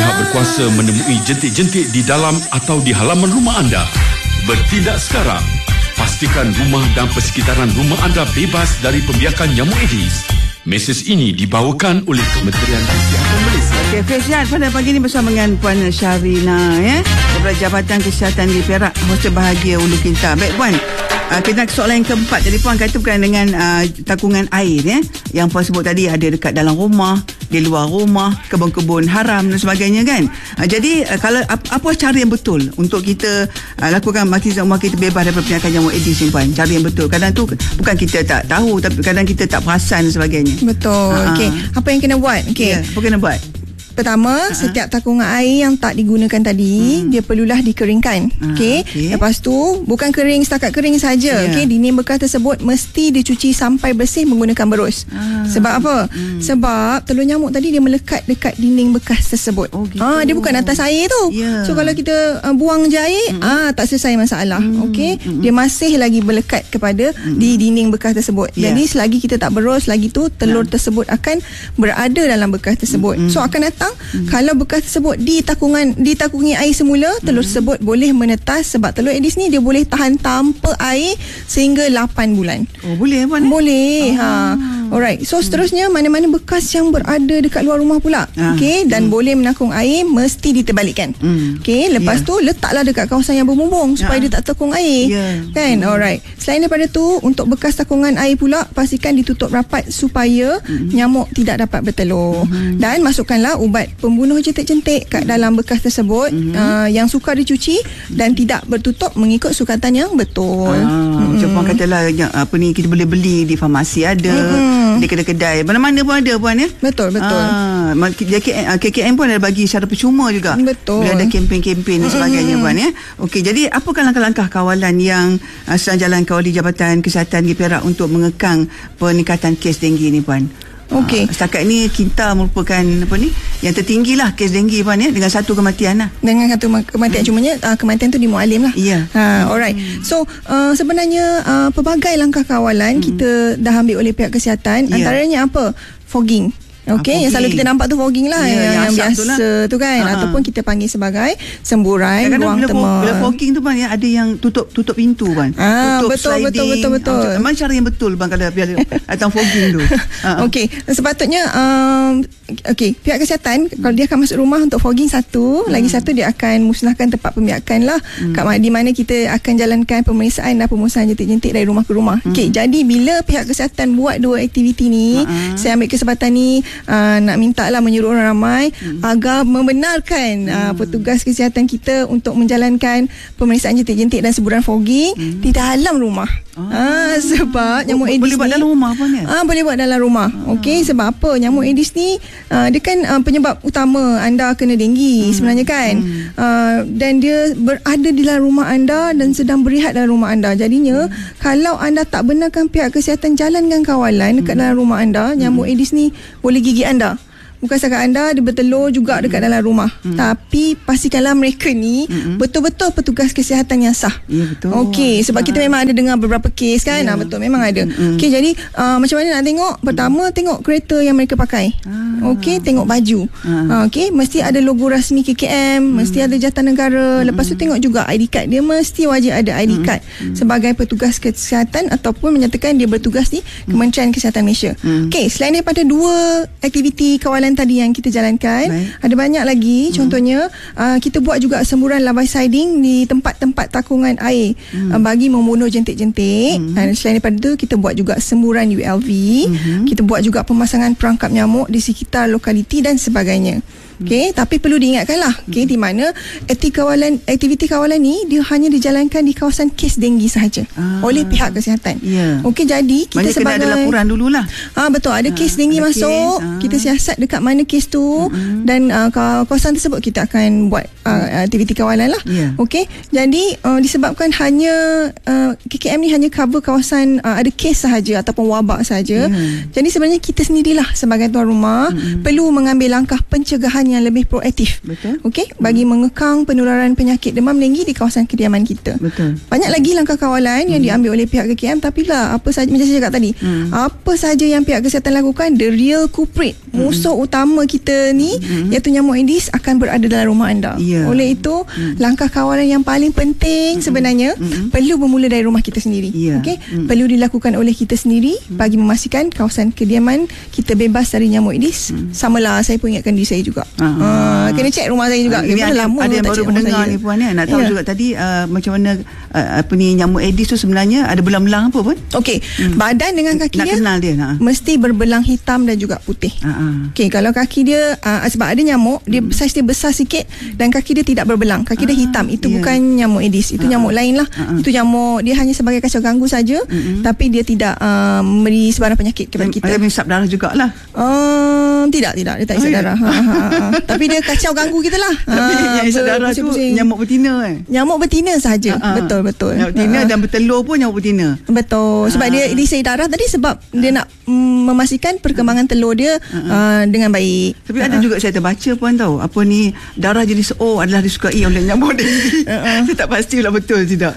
pihak berkuasa menemui jentik-jentik di dalam atau di halaman rumah anda. Bertindak sekarang. Pastikan rumah dan persekitaran rumah anda bebas dari pembiakan nyamuk Aedes. Mesej ini dibawakan oleh Kementerian Kesihatan Malaysia. Okey, Fizian pada pagi ini bersama dengan Puan Syarina daripada Jabatan Kesihatan di Perak, Hostel Bahagia Ulu Kinta. Baik Puan, kita nak soalan yang keempat. Jadi Puan kata berkaitan dengan takungan air yang Puan sebut tadi, ada dekat dalam rumah, di luar rumah, kebun-kebun haram dan sebagainya kan. Jadi kalau apa cara yang betul untuk kita lakukan aktiviti rumah kita bebas daripada penyakit nyamuk Aedes ni Puan? Cara yang betul. Kadang tu bukan kita tak tahu, tapi kadang kita tak perasan dan sebagainya. Betul. Okey, apa yang kena buat? Okey. Apa kena buat? Pertama, setiap takungan air yang tak digunakan tadi, dia perlulah dikeringkan. Okey. Lepas tu, bukan kering setakat kering saja. Okey, dinding bekas tersebut mesti dicuci sampai bersih menggunakan berus. Sebab apa? Sebab telur nyamuk tadi dia melekat dekat dinding bekas tersebut. Gitu. Dia bukan atas air tu. So kalau kita buang je air, tak selesai masalah. Okey. Dia masih lagi melekat kepada di dinding bekas tersebut. Jadi selagi kita tak berus lagi tu, telur tersebut akan berada dalam bekas tersebut. So akan datang kalau bekas tersebut ditakungi air semula, telur tersebut boleh menetas, sebab telur Aedes ni dia boleh tahan tanpa air sehingga 8 bulan. Oh, boleh Puan? Boleh. Alright. So seterusnya, mana-mana bekas yang berada dekat luar rumah pula. Okey, dan boleh menakung air mesti diterbalikkan. Okey, lepas tu letaklah dekat kawasan yang berbumbung supaya dia tak tekung air. Kan? Alright. Selain daripada tu, untuk bekas takungan air pula, pastikan ditutup rapat supaya nyamuk tidak dapat bertelur. Dan masukkanlah ubat pembunuh jentik-jentik kat dalam bekas tersebut yang sukar dicuci dan tidak bertutup mengikut sukatan yang betul. Macam Puan katalah, apa ni, kita boleh beli di farmasi ada, di kedai-kedai mana-mana pun ada Puan ya. Betul. KKM pun ada bagi secara percuma juga. Betul. Bila ada kempen-kempen dan sebagainya Puan ya. Okey, jadi apakah langkah-langkah kawalan yang sedang jalankan oleh Jabatan Kesihatan di Perak untuk mengekang peningkatan kes denggi ni Puan? Okey. Setakat ni Kinta merupakan yang tertinggi lah kes denggi Puan ya, dengan satu kematian lah. Dengan satu kematian, cumanya kematian tu di Mualim lah. Alright. So sebenarnya pelbagai langkah kawalan kita dah ambil oleh pihak kesihatan. Antaranya apa? Fogging. Okey, yang selalu kita nampak tu fogging lah, yang biasa tu kan, ataupun kita panggil sebagai semburan ruang tema. Bila fogging tu Puan ya, ada yang tutup pintu Puan. Tutup sliding. Betul. Mana cara yang betul Puan kalau datang fogging tu? Okey, sepatutnya pihak kesihatan kalau dia akan masuk rumah untuk fogging lagi satu dia akan musnahkan tempat pembiakan lah, di mana kita akan jalankan pemeriksaan dan pemusnahan jentik-jentik dari rumah ke rumah. Okey, jadi bila pihak kesihatan buat dua aktiviti ni, saya ambil kesempatan ni nak minta lah, menyuruh orang ramai agar membenarkan petugas kesihatan kita untuk menjalankan pemeriksaan jentik-jentik dan semburan fogging di dalam rumah. Sebab nyamuk Aedes boleh buat dalam rumah pun ya? Boleh buat dalam rumah. Okey, sebab apa? Nyamuk Aedes ni dia kan penyebab utama anda kena denggi sebenarnya kan. Dan dia berada di dalam rumah anda dan sedang berehat dalam rumah anda. Jadinya kalau anda tak benarkan pihak kesihatan jalankan kawalan dekat dalam rumah anda, nyamuk Aedes ni boleh gigit anda. Bukan setakat anda, dia bertelur juga dekat dalam rumah. Tapi pastikanlah mereka ni betul-betul petugas kesihatan yang sah. Betul. Okey, sebab kita memang ada dengar beberapa kes kan. Betul, memang ada. Okey, jadi macam mana nak tengok? Pertama, tengok kereta yang mereka pakai. Okey, tengok baju. Okey, mesti ada logo rasmi KKM, mesti ada Jatanegara. Lepas tu tengok juga ID card. Dia mesti wajib ada ID card sebagai petugas kesihatan ataupun menyatakan dia bertugas di Kementerian Kesihatan Malaysia. Okey, selain daripada dua aktiviti kawalan tadi yang kita jalankan, ada banyak lagi. Contohnya kita buat juga semburan larvicide di tempat-tempat takungan air bagi membunuh jentik-jentik. Selain daripada itu, kita buat juga semburan ULV. Kita buat juga pemasangan perangkap nyamuk di sekitar lokaliti dan sebagainya. Okey, tapi perlu diingatkanlah, di mana aktiviti kawalan ni dia hanya dijalankan di kawasan kes denggi sahaja oleh pihak kesihatan. Okey, jadi kita kena ada laporan dululah. Betul, ada kes denggi masuk, kita siasat dekat mana kes tu, dan kawasan tersebut kita akan buat aktiviti kawalan lah. Okey, jadi disebabkan hanya KKM ni hanya cover kawasan ada kes sahaja ataupun wabak sahaja. Jadi sebenarnya kita sendirilah sebagai tuan rumah perlu mengambil langkah pencegahan yang lebih proaktif. Betul. Okey, bagi mengekang penularan penyakit demam denggi di kawasan kediaman kita. Betul. Banyak lagi langkah kawalan yang diambil oleh pihak KKM, tapi lah apa saja macam saya cakap tadi, apa saja yang pihak kesihatan lakukan, the real culprit, musuh utama kita ni iaitu nyamuk Aedes akan berada dalam rumah anda. Oleh itu, langkah kawalan yang paling penting sebenarnya perlu bermula dari rumah kita sendiri. Okey, perlu dilakukan oleh kita sendiri bagi memastikan kawasan kediaman kita bebas dari nyamuk Aedes. Samalah saya pun ingatkan diri saya juga. Kena cek rumah saya juga. Ini ada yang baru mendengar ni puan nak tahu juga tadi macam mana apa ni nyamuk Aedes tu sebenarnya ada belang-belang apa pun. Okey, badan dengan kaki nak dia kenal dia mesti berbelang hitam dan juga putih. Okey, kalau kaki dia sebab ada nyamuk dia saiz dia besar sikit dan kaki dia tidak berbelang, kaki dia hitam, itu bukan nyamuk Aedes, itu nyamuk lain lah. Itu nyamuk dia hanya sebagai kacau ganggu saja, tapi dia tidak memberi sebarang penyakit kepada kita. Dia menghisap darah jugalah. Tidak, dia tak hisap darah. Tapi dia kacau ganggu kita lah. Tapi yang hisap darah tu nyamuk betina Nyamuk betina sahaja. Betul. Nyamuk betina dan bertelur pun nyamuk betina. Betul. Sebab dia diisi darah tadi sebab dia nak memastikan perkembangan telur dia dengan baik. Tapi ada juga saya terbaca pun tahu apa ni darah jenis O adalah disukai oleh nyamuk denggi. Saya tak pastilah betul tidak.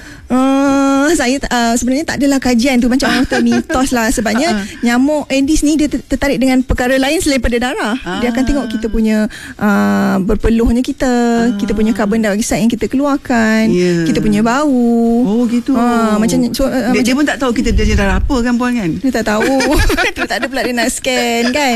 Saya sebenarnya tak adalah kajian tu, macam orang kata mitos lah. Sebabnya nyamuk Aedes ni dia tertarik dengan perkara lain selain pada darah. Dia akan tengok kita punya berpeluhnya kita punya carbon dioxide yang kita keluarkan, kita punya bau. Oh gitu. Dia pun tak tahu kita jenis darah apa kan puan kan? Dia tak tahu. Tak ada pula dia nak scan kan.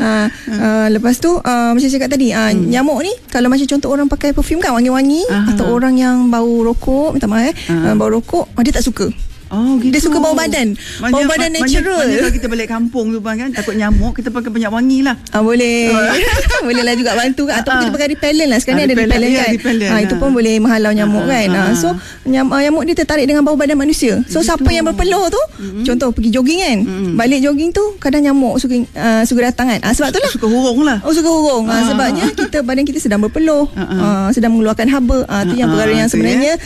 Lepas tu macam saya cakap tadi, nyamuk ni kalau macam contoh orang pakai perfume kan wangi-wangi, atau orang yang bau rokok, minta maaf bau rokok, dia tak suka. Oh gitu. Dia suka bau badan. Bau badan natural. Kalau kita balik kampung tu kan takut nyamuk, kita pakai minyak wangi lah. Boleh. Boleh lah juga bantu kan. Ataupun kita pakai repellent lah. Sekarang ni ada repellent kan. Itu pun boleh menghalau nyamuk kan. So nyamuk dia tertarik dengan bau badan manusia. So siapa yang berpeluh tu, contoh pergi jogging kan, balik jogging tu kadang nyamuk suka datang kan. Sebab tu lah suka hurung lah. Suka hurung. Sebabnya badan kita sedang berpeluh, sedang mengeluarkan haba. Itu yang perkara yang sebenarnya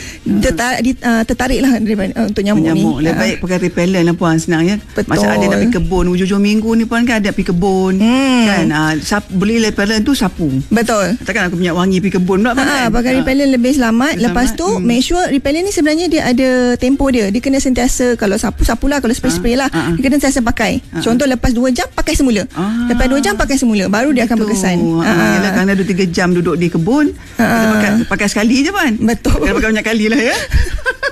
tertarik lah untuk nyamuk ni. Lebih baik pakai repellent lah puan, senang ya. Betul. Masa ada nak pergi kebun hujung-hujung minggu ni puan kan ada pergi kebun kan, beli repellent tu sapu. Betul. Takkan aku minyak wangi pergi kebun pula kan. Pakai repellent lebih selamat. Lepas tu make sure repellent ni sebenarnya dia ada tempo dia. Dia kena sentiasa, kalau sapu lah, kalau spray lah, dia kena sentiasa pakai. Contoh lepas 2 jam pakai semula. Lepas 2 jam pakai semula, baru dia akan berkesan. Yalah, kerana 2-3 jam duduk di kebun, kita pakai sekali je puan. Betul. Kena pakai banyak kali lah ya.